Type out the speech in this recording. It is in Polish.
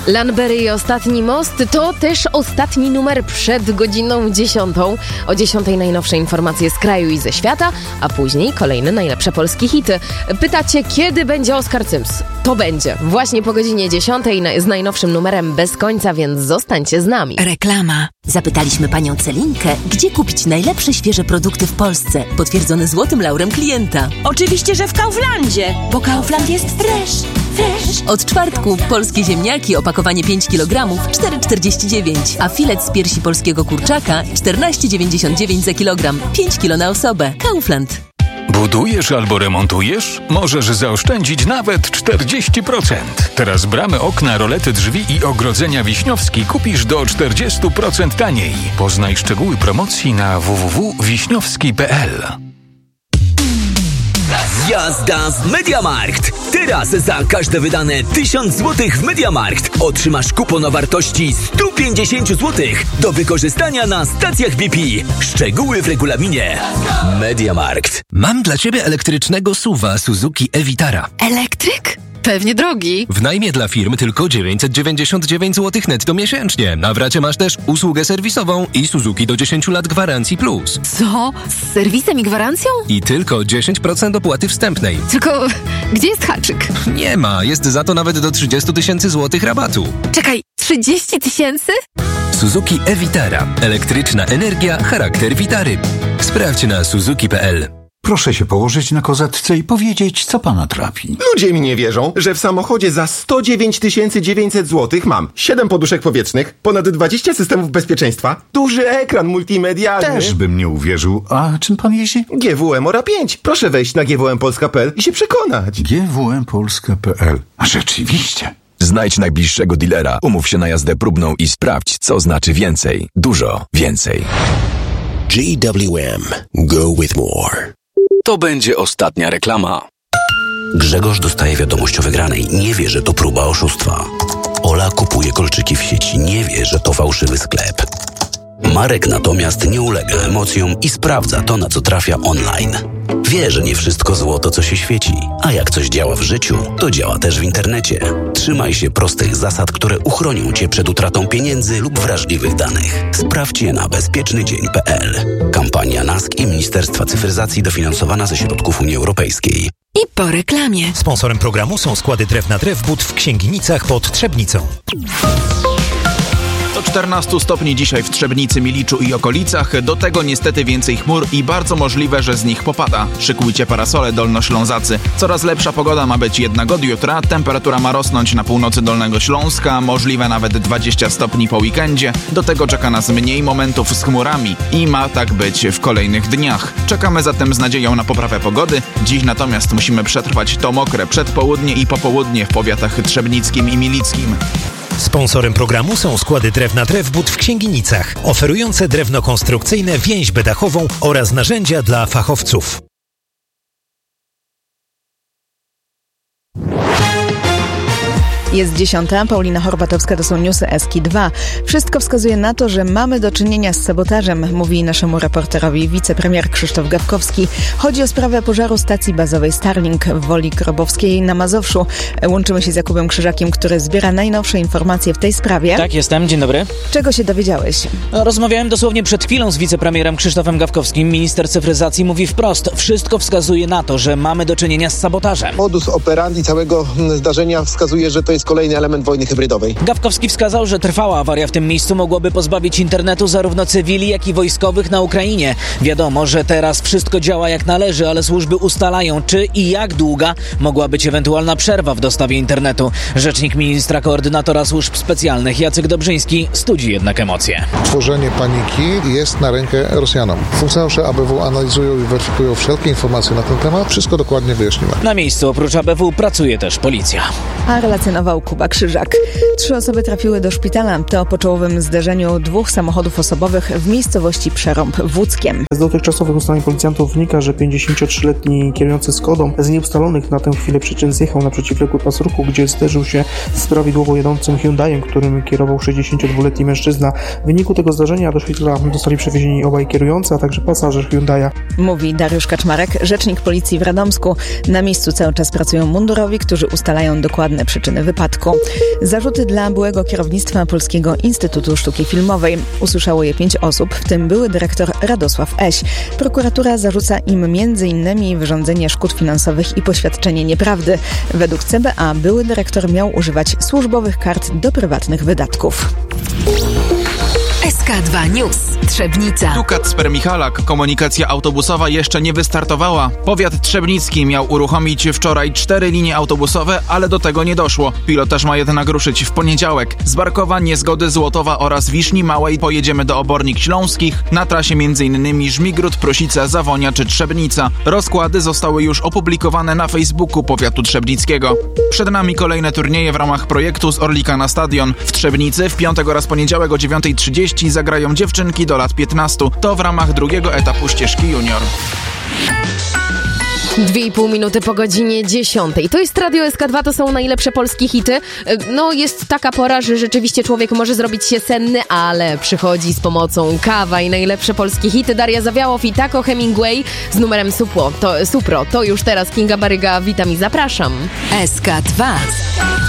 Lanbery i Ostatni most to też ostatni numer przed godziną 10. O 10 najnowsze informacje z kraju i ze świata, a później kolejne najlepsze polskie hity. Pytacie, kiedy będzie Oskar Cyms? To będzie właśnie po godzinie 10 z najnowszym numerem Bez końca, więc zostańcie z nami. Reklama. Zapytaliśmy panią Celinkę, gdzie kupić najlepsze świeże produkty w Polsce, potwierdzone złotym laurem klienta. Oczywiście, że w Kauflandzie, bo Kaufland jest fresh. Od czwartku polskie ziemniaki, opakowanie 5 kg, 4,49, a filet z piersi polskiego kurczaka 14,99 za kilogram, 5 kg na osobę. Kaufland. Budujesz albo remontujesz? Możesz zaoszczędzić nawet 40%. Teraz bramy, okna, rolety drzwi i ogrodzenia Wiśniowski kupisz do 40% taniej. Poznaj szczegóły promocji na www.wiśniowski.pl. Jazda z MediaMarkt! Teraz za każde wydane 1000 zł w MediaMarkt otrzymasz kupon o wartości 150 zł do wykorzystania na stacjach BP. Szczegóły w regulaminie. MediaMarkt. Mam dla Ciebie elektrycznego SUV-a Suzuki e-Vitara. Elektryk? Pewnie drogi. W najmie dla firm tylko 999 zł netto miesięcznie. Na wracie masz też usługę serwisową i Suzuki do 10 lat gwarancji plus. Co? Z serwisem i gwarancją? I tylko 10% opłaty wstępnej. Tylko gdzie jest haczyk? Nie ma, jest za to nawet do 30 000 złotych rabatu. Czekaj, 30 000? Suzuki e-Vitara. Elektryczna energia, charakter Vitary. Sprawdź na suzuki.pl. Proszę się położyć na kozatce i powiedzieć, co pana trapi. Ludzie mi nie wierzą, że w samochodzie za 109 900 zł mam 7 poduszek powietrznych, ponad 20 systemów bezpieczeństwa, duży ekran multimedialny. Też bym nie uwierzył. A czym pan jeździ? GWM Ora 5. Proszę wejść na gwmpolska.pl i się przekonać. gwmpolska.pl. A rzeczywiście. Znajdź najbliższego dealera, umów się na jazdę próbną i sprawdź, co znaczy więcej. Dużo więcej. GWM. Go with more. To będzie ostatnia reklama. Grzegorz dostaje wiadomość o wygranej. Nie wie, że to próba oszustwa. Ola kupuje kolczyki w sieci. Nie wie, że to fałszywy sklep. Marek natomiast nie ulega emocjom i sprawdza to, na co trafia online. Wie, że nie wszystko złoto, co się świeci. A jak coś działa w życiu, to działa też w internecie. Trzymaj się prostych zasad, które uchronią Cię przed utratą pieniędzy lub wrażliwych danych. Sprawdź je na bezpiecznydzień.pl. Kampania NASK i Ministerstwa Cyfryzacji dofinansowana ze środków Unii Europejskiej. I po reklamie. Sponsorem programu są składy Drewna Drewbud w Księginicach pod Trzebnicą. Do 14 stopni dzisiaj w Trzebnicy, Miliczu i okolicach. Do tego niestety więcej chmur i bardzo możliwe, że z nich popada. Szykujcie parasole, Dolnoślązacy. Coraz lepsza pogoda ma być jednak od jutra. Temperatura ma rosnąć na północy Dolnego Śląska. Możliwe nawet 20 stopni po weekendzie. Do tego czeka nas mniej momentów z chmurami i ma tak być w kolejnych dniach. Czekamy zatem z nadzieją na poprawę pogody. Dziś natomiast musimy przetrwać to mokre przedpołudnie i popołudnie w powiatach trzebnickim i milickim. Sponsorem programu są składy Drewna Drewbud w Księginicach, oferujące drewno konstrukcyjne, więźbę dachową oraz narzędzia dla fachowców. Jest 10. Paulina Horbatowska, to są newsy Eski 2. Wszystko wskazuje na to, że mamy do czynienia z sabotażem, mówi naszemu reporterowi wicepremier Krzysztof Gawkowski. Chodzi o sprawę pożaru stacji bazowej Starlink w Woli Krobowskiej na Mazowszu. Łączymy się z Jakubem Krzyżakiem, który zbiera najnowsze informacje w tej sprawie. Tak, jestem. Dzień dobry. Czego się dowiedziałeś? Rozmawiałem dosłownie przed chwilą z wicepremierem Krzysztofem Gawkowskim. Minister cyfryzacji mówi wprost. Wszystko wskazuje na to, że mamy do czynienia z sabotażem. Modus operandi całego zdarzenia wskazuje, że to jest kolejny element wojny hybrydowej. Gawkowski wskazał, że trwała awaria w tym miejscu mogłaby pozbawić internetu zarówno cywili, jak i wojskowych na Ukrainie. Wiadomo, że teraz wszystko działa jak należy, ale służby ustalają, czy i jak długa mogła być ewentualna przerwa w dostawie internetu. Rzecznik ministra koordynatora służb specjalnych Jacek Dobrzyński studzi jednak emocje. Tworzenie paniki jest na rękę Rosjanom. Funkcjonariusze ABW analizują i weryfikują wszelkie informacje na ten temat. Wszystko dokładnie wyjaśnimy. Na miejscu oprócz ABW pracuje też policja. A relacjonował Kuba Krzyżak. 3 osoby trafiły do szpitala. To po czołowym zderzeniu 2 samochodów osobowych w miejscowości Przerąb w Łódzkiem. Z dotychczasowych ustaleń policjantów wynika, że 53-letni kierujący Skodą z nieustalonych na tę chwilę przyczyn zjechał na przeciwległy pas ruchu, gdzie zderzył się z prawidłowo jadącym Hyundaiem, którym kierował 62-letni mężczyzna. W wyniku tego zdarzenia do szpitala zostali przewiezieni obaj kierujący, a także pasażer Hyundai'a. Mówi Dariusz Kaczmarek, rzecznik policji w Radomsku. Na miejscu cały czas pracują mundurowi, którzy ustalają dokładne przyczyny wypadku. Zarzuty dla byłego kierownictwa Polskiego Instytutu Sztuki Filmowej. Usłyszało je 5 osób, w tym były dyrektor Radosław Eś. Prokuratura zarzuca im m.in. wyrządzenie szkód finansowych i poświadczenie nieprawdy. Według CBA były dyrektor miał używać służbowych kart do prywatnych wydatków. SK2 News. Trzebnica. Tu Kacper Michalak. Komunikacja autobusowa jeszcze nie wystartowała. Powiat trzebnicki miał uruchomić wczoraj 4 linie autobusowe, ale do tego nie doszło. Pilotaż ma jednak ruszyć w poniedziałek. Z Barkowa, Niezgody, Złotowa oraz Wiszni Małej pojedziemy do Obornik Śląskich. Na trasie m.in. Żmigród, Prosice, Zawonia czy Trzebnica. Rozkłady zostały już opublikowane na Facebooku powiatu trzebnickiego. Przed nami kolejne turnieje w ramach projektu Z Orlika na Stadion. W Trzebnicy w piątek oraz poniedziałek o 9:30 zagrają dziewczynki do lat 15. To w ramach drugiego etapu ścieżki junior. 2,5 minuty po godzinie 10. To jest Radio SK2, to są najlepsze polskie hity. No jest taka pora, że rzeczywiście człowiek może zrobić się senny, ale przychodzi z pomocą kawa i najlepsze polskie hity. Daria Zawiałow i Taco Hemingway z numerem Supro. To już teraz Kinga Baryga, witam i zapraszam. SK2.